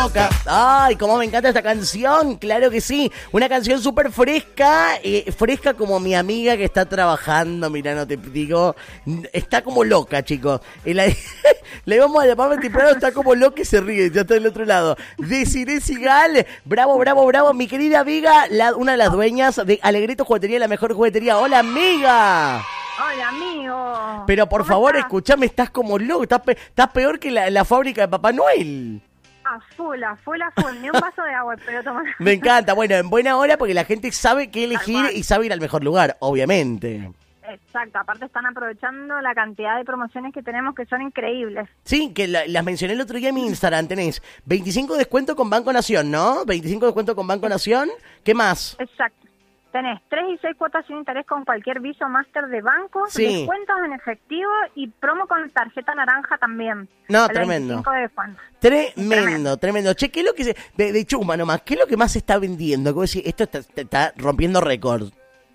Ay, cómo me encanta esta canción, claro que sí, una canción súper fresca, fresca como mi amiga que está trabajando, mirá, no te digo, está como loca, chicos, le vamos a llamar temprano, está como loca y se ríe, ya está del otro lado. Desiree Sigal, bravo, bravo, bravo, mi querida amiga, una de las dueñas de Alegreto Juguetería, la mejor juguetería. Hola, amiga. Hola, amigo. Pero por favor, escuchame, estás como loco, estás peor que la fábrica de Papá Noel. A full. Ni un vaso de agua, pero tomar. Me encanta, bueno, en buena hora porque la gente sabe qué elegir y sabe ir al mejor lugar, obviamente. Exacto, aparte están aprovechando la cantidad de promociones que tenemos que son increíbles. Sí, que las mencioné el otro día en mi Instagram, tenés 25 descuento con Banco Nación, ¿no? 25 descuento con Banco Nación, ¿qué más? Exacto. Tenés 3 y 6 cuotas sin interés con cualquier Visa o Master de banco, sí. Descuentos en efectivo y promo con tarjeta naranja también. No, tremendo. 25 de descuento. Tremendo. Che, ¿qué es lo que de chuma nomás, qué es lo que más se está vendiendo? ¿Cómo decir, esto está rompiendo récord?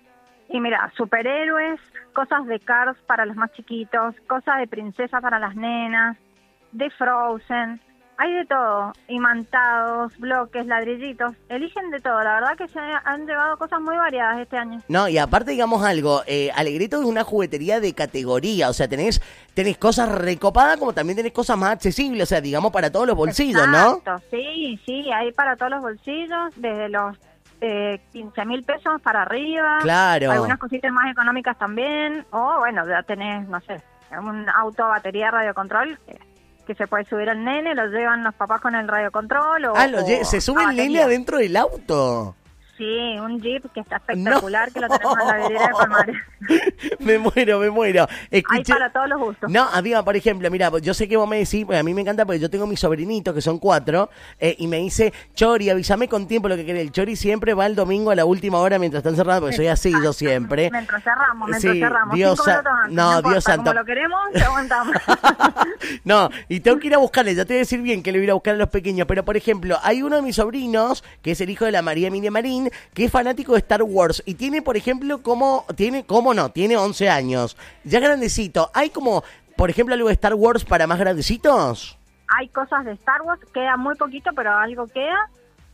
Y mira, superhéroes, cosas de Cars para los más chiquitos, cosas de princesa para las nenas, de Frozen. Hay de todo, imantados, bloques, ladrillitos, eligen de todo. La verdad que se han llevado cosas muy variadas este año. No, y aparte digamos algo, Alegreto es una juguetería de categoría, o sea, tenés cosas recopadas como también tenés cosas más accesibles, o sea, digamos para todos los bolsillos, exacto, ¿no? Sí, hay para todos los bolsillos, desde los 15.000 pesos para arriba. Claro. Algunas cositas más económicas también, o bueno, ya tenés, no sé, un auto a batería radiocontrol que se puede subir al nene, lo llevan los papás con el radiocontrol. Se sube el nene adentro del auto. Sí, un Jeep que está espectacular, que lo tenemos en la vidriera de Palmares. Me muero. Hay para todos los gustos. No, amiga, por ejemplo, mira, yo sé que vos me decís, a mí me encanta porque yo tengo mis sobrinitos, que son 4, y me dice, Chori, avísame con tiempo lo que querés. El Chori siempre va el domingo a la última hora mientras están cerrados, porque soy así yo siempre. Mientras cerramos. Dios santo. Como lo queremos, te aguantamos. No, y tengo que ir a buscarle, ya te voy a decir bien que le voy a ir a buscar a los pequeños, pero por ejemplo, hay uno de mis sobrinos, que es el hijo de la María Emilia Marín, que es fanático de Star Wars y tiene, por ejemplo, tiene 11 años, ya grandecito. Hay como, por ejemplo, algo de Star Wars para más grandecitos. Hay cosas de Star Wars, queda muy poquito, pero algo queda.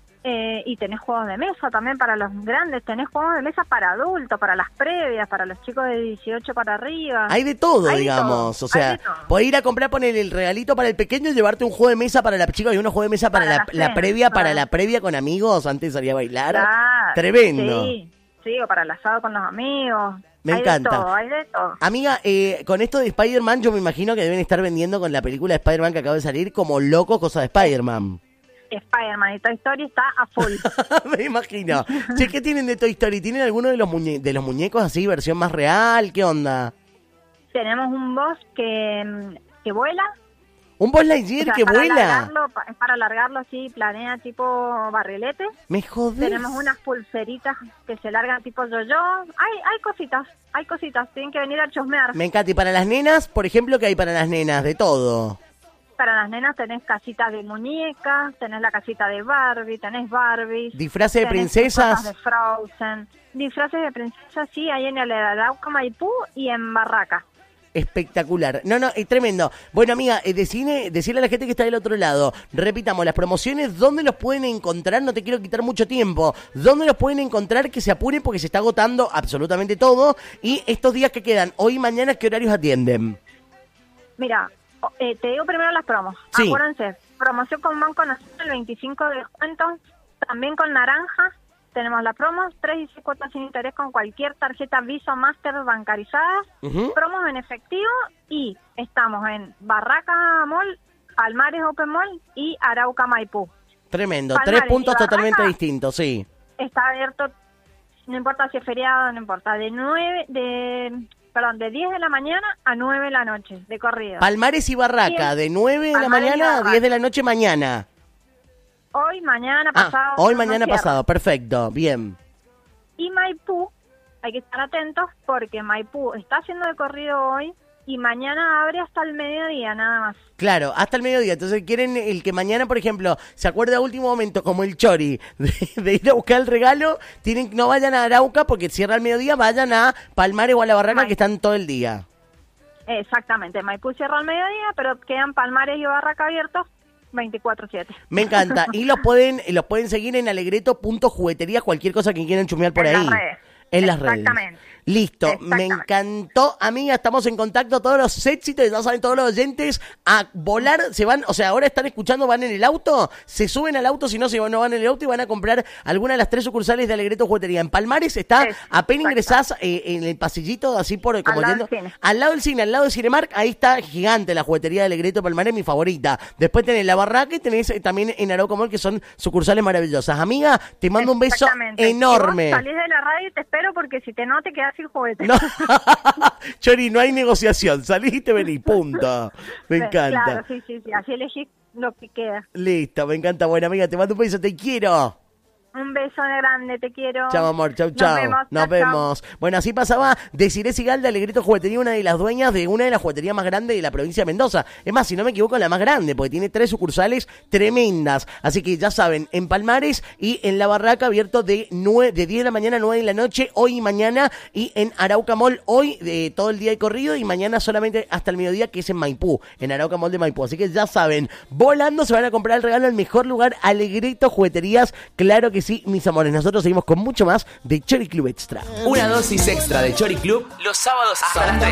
Y tenés juegos de mesa también para los grandes, tenés juegos de mesa para adultos, para las previas, para los chicos de 18 para arriba. Hay de todo, digamos, o sea, podés ir a comprar, poner el regalito para el pequeño y llevarte un juego de mesa para la chica y unos juegos de mesa para la previa, para la previa con amigos antes de salir a bailar. Claro, tremendo. Sí, o para el asado con los amigos. Me encanta. Hay de todo. Amiga, con esto de Spider-Man, yo me imagino que deben estar vendiendo con la película de Spider-Man que acaba de salir como locos cosas de Spider-Man. Spider-Man y Toy Story está a full. Me imagino. Che, ¿qué tienen de Toy Story? ¿Tienen alguno de los muñecos así, versión más real? ¿Qué onda? Tenemos un boss que vuela. ¿Un Buzz Lightyear que vuela? Es para alargarlo así, planea tipo barrilete. ¿Me jodés? Tenemos unas pulseritas que se largan tipo yo-yo. Hay cositas. Tienen que venir a chusmear. Me encanta. ¿Y para las nenas? Por ejemplo, ¿qué hay para las nenas? De todo. Para las nenas tenés casitas de muñecas, tenés la casita de Barbie, tenés Barbies. ¿Disfraces de princesas? Cosas de Frozen. Disfraces de princesas, sí, hay en el Arauca, Maipú y en Barraca. Espectacular. No, es tremendo. Bueno, amiga, decirle a la gente que está del otro lado, repitamos, las promociones, ¿dónde los pueden encontrar? No te quiero quitar mucho tiempo. ¿Dónde los pueden encontrar? Que se apuren porque se está agotando absolutamente todo. Y estos días que quedan, hoy y mañana, ¿qué horarios atienden? Mira, te digo primero las promos. Sí. Acuérdense, promoción con Banco Nacional, 25 de descuento, también con Naranja. Tenemos las promos, 3 y 6 cuotas sin interés con cualquier tarjeta Visa o Master bancarizadas, promos en efectivo, y estamos en Barraca Mall, Palmares Open Mall y Arauca Maipú. Tremendo, Palmares 3 puntos Barraca totalmente distintos, sí. Está abierto, no importa si es feriado, no importa, de 10 de la mañana a 9 de la noche, de corrido. Palmares y Barraca, de 9 de la mañana a 10 de la noche mañana. Hoy, mañana, pasado. Hoy, mañana, pasado, perfecto, bien. Y Maipú, hay que estar atentos porque Maipú está haciendo de corrido hoy y mañana abre hasta el mediodía nada más. Claro, hasta el mediodía. Entonces quieren el que mañana, por ejemplo, se acuerde a último momento, como el Chori, de ir a buscar el regalo, no vayan a Arauca porque cierra el mediodía, vayan a Palmares o a la Barraca que están todo el día. Exactamente, Maipú cierra al mediodía, pero quedan Palmares y Barraca abiertos 24/7. Me encanta. Y los pueden seguir en Alegreto.jugueterías, cualquier cosa que quieran chumear por ahí. En las redes. Exactamente. Listo, me encantó, amiga, estamos en contacto, todos los éxitos, ya saben, todos los oyentes a volar, se van, o sea, ahora están escuchando, van en el auto, se suben al auto, si no, no van en el auto y van a comprar alguna de las 3 sucursales de Alegreto Juguetería. En Palmares está, apenas ingresás en el pasillito, así por, como yendo, al lado del cine, al lado de Cinemark, ahí está gigante la juguetería de Alegreto Palmares, mi favorita. Después tenés La Barraca y tenés también en Arauco Mall, que son sucursales maravillosas. Amiga, te mando un beso enorme. Si vos salís de la radio y te espero porque si te no te quedas sin juguete. No. Chori, no hay negociación, salís y te venís, punto. Me encanta. Claro, sí, así elegís lo que queda. Listo, me encanta, buena amiga, te mando un beso, te quiero. Un beso grande, te quiero. Chao, amor, chau. Nos vemos. Bueno, así pasaba Desiree Sigal de Alegreto Juguetería, una de las dueñas de una de las jugueterías más grandes de la provincia de Mendoza. Es más, si no me equivoco, la más grande, porque tiene 3 sucursales tremendas. Así que ya saben, en Palmares y en La Barraca, abierto de 10 de la mañana a 9 de la noche, hoy y mañana. Y en Arauca Mall, hoy todo el día de corrido y mañana solamente hasta el mediodía, que es en Maipú, en Arauca Mall de Maipú. Así que ya saben, volando se van a comprar el regalo al mejor lugar, Alegreto Jugueterías. Claro que sí, mis amores, nosotros seguimos con mucho más de Chori Club Extra. Una dosis extra de Chori Club los sábados hasta las 3.